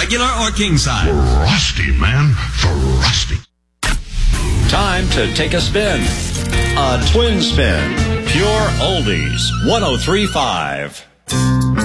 regular or king size? Frosty, man. Frosty. Time to take a spin. A twin spin. Pure Oldies 103.5.